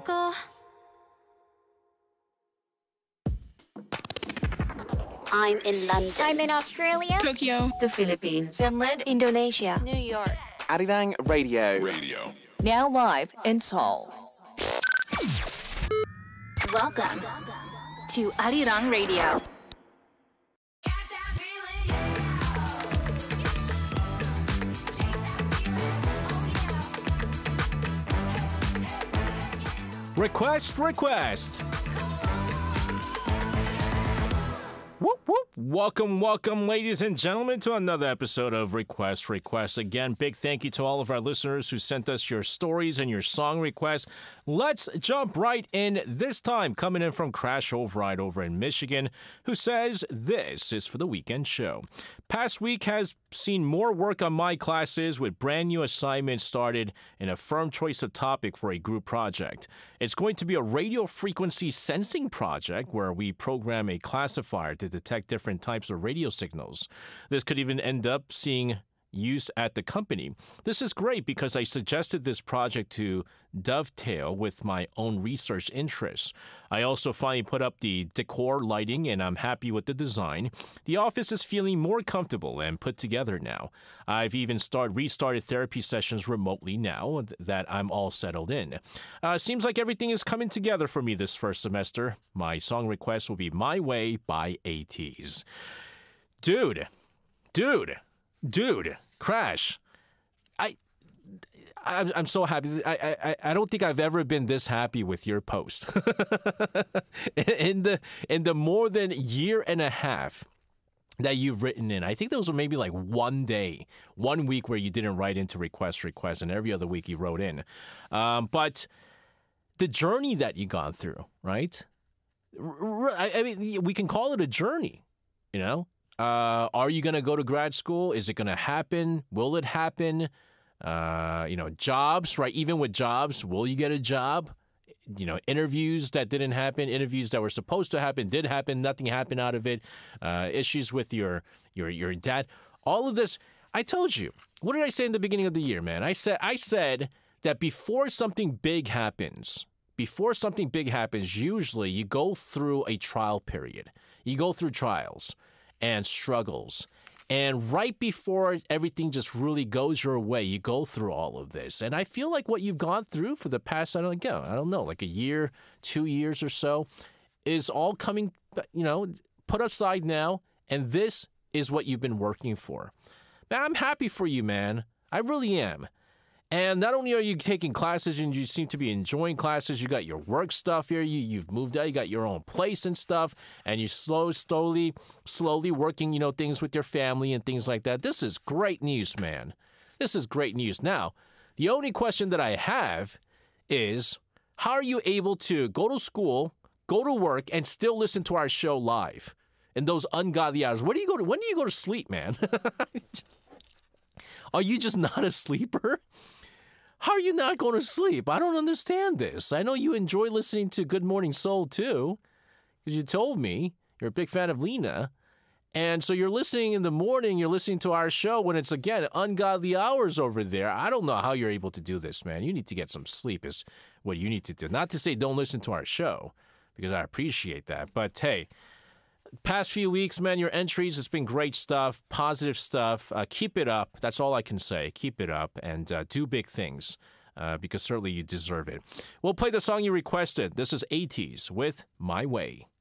go. I'm in London. I'm in Australia. Tokyo. The Philippines. Finland, Indonesia, New York. Arirang Radio. Now live in Seoul. Welcome to Arirang Radio. Request. Whoop, whoop. Welcome, ladies and gentlemen, to another episode of Request. Again, big thank you to all of our listeners who sent us your stories and your song requests. Let's jump right in this time, coming in from Crash Override over in Michigan, who says this is for the weekend show. Past week has seen more work on my classes with brand new assignments started and a firm choice of topic for a group project. It's going to be a radio frequency sensing project where we program a classifier to detect different types of radio signals. This could even end up seeing use at the company. This is great because I suggested this project to dovetail with my own research interests. I also finally put up the decor lighting and I'm happy with the design. The office is feeling more comfortable and put together now. I've even restarted therapy sessions remotely now that I'm all settled in. Seems like everything is coming together for me this first semester. My song request will be My Way by ATEEZ. Dude, Crash, I'm so happy. I don't think I've ever been this happy with your post. in the more than year and a half that you've written in, I think there was maybe like 1 week where you didn't write into request, and every other week you wrote in. But the journey that you gone through, right? I mean, we can call it a journey, you know? Are you going to go to grad school? Is it going to happen? Will it happen? Jobs, right? Even with jobs, will you get a job? Interviews that didn't happen, interviews that were supposed to happen, did happen, nothing happened out of it. Issues with your dad. All of this, I told you. What did I say in the beginning of the year, man? I said that before something big happens, usually you go through a trial period. You go through trials and struggles. And right before everything just really goes your way, you go through all of this. And I feel like what you've gone through for the past, I don't know, like a year, 2 years or so, is all coming, put aside now. And this is what you've been working for. Man, I'm happy for you, man. I really am. And not only are you taking classes and you seem to be enjoying classes, you got your work stuff here, you've moved out, you got your own place and stuff, and you're slowly working, things with your family and things like that. This is great news, man. This is great news. Now, the only question that I have is, how are you able to go to school, go to work, and still listen to our show live in those ungodly hours? When do you go to sleep, man? Are you just not a sleeper? How are you not going to sleep? I don't understand this. I know you enjoy listening to Good Morning Seoul too, because you told me you're a big fan of Lena. And so you're listening in the morning, you're listening to our show when it's, again, ungodly hours over there. I don't know how you're able to do this, man. You need to get some sleep is what you need to do. Not to say don't listen to our show, because I appreciate that. But hey, past few weeks, man, your entries, it's been great stuff, positive stuff. Keep it up. That's all I can say. Keep it up and do big things because certainly you deserve it. We'll play the song you requested. This is ATEEZ with My Way.